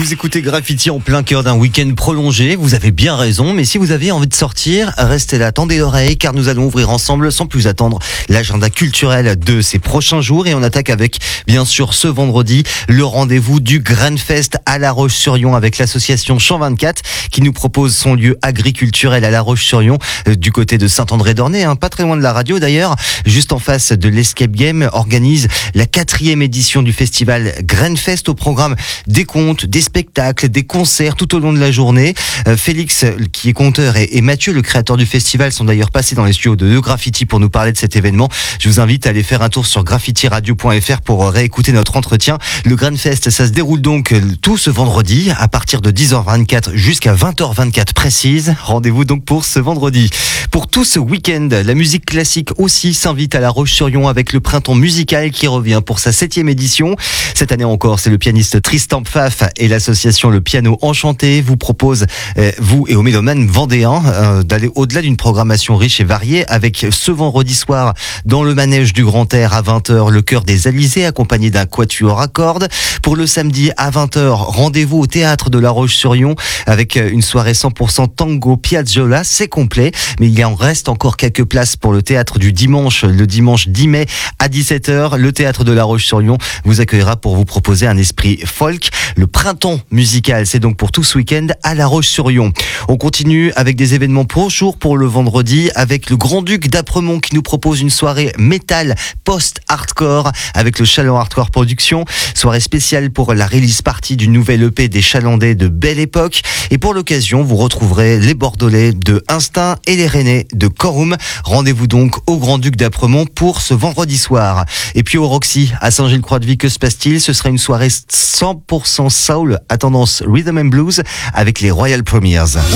Vous écoutez Graffiti en plein cœur d'un week-end prolongé. Vous avez bien raison, mais si vous avez envie de sortir, restez là, tendez l'oreille, car nous allons ouvrir ensemble, sans plus attendre, l'agenda culturel de ces prochains jours. Et on attaque avec, bien sûr, ce vendredi, le rendez-vous du Grainfest à La Roche-sur-Yon avec l'association Champ 24 qui nous propose son lieu agriculturel à La Roche-sur-Yon, du côté de Saint-André-d'Ornay, pas très loin de la radio d'ailleurs, juste en face de l'Escape Game, organise la 4e édition du festival Grainfest, au programme des contes, des spectacles, des concerts tout au long de la journée. Félix, qui est conteur, et Mathieu, le créateur du festival, sont d'ailleurs passés dans les studios de Graffiti pour nous parler de cet événement. Je vous invite à aller faire un tour sur graffitiradio.fr pour réécouter notre entretien. Le Grainfest, ça se déroule donc tout ce vendredi à partir de 10h24 jusqu'à 20h24 précise. Rendez-vous donc pour ce vendredi. Pour tout ce week-end, la musique classique aussi s'invite à La Roche-sur-Yon avec le Printemps musical qui revient pour sa 7e édition. Cette année encore, c'est le pianiste Tristan Pfaff et l'association Le Piano Enchanté vous propose, vous et aux mélomanes vendéens, d'aller au-delà d'une programmation riche et variée avec ce vendredi soir dans le manège du Grand Air à 20h, le Chœur des Alizés accompagné d'un quatuor à cordes. Pour le samedi à 20h, rendez-vous au théâtre de La Roche-sur-Yon avec une soirée 100% tango piazzolla. C'est complet, mais il en reste encore quelques places pour le théâtre du dimanche, le dimanche 10 mai à 17h. Le théâtre de La Roche-sur-Yon vous accueillera pour vous proposer un esprit folk. Le Printemps musical, c'est donc pour tout ce week-end à La Roche-sur-Yon. On continue avec des événements pour jour pour le vendredi avec le Grand-Duc d'Apremont qui nous propose une soirée métal post-hardcore avec le Chaland Hardcore Production. Soirée spéciale pour la release party du nouvel EP des Chalandais de Belle Époque. Et pour l'occasion, vous retrouverez les Bordelais de Instinct et les Rennais de Corum. Rendez-vous donc au Grand-Duc d'Apremont pour ce vendredi soir. Et puis au Roxy à Saint-Gilles-Croix-de-Vie, que se passe-t-il? Ce sera une soirée 100% soul à tendance rhythm and blues avec les Royal Premiers.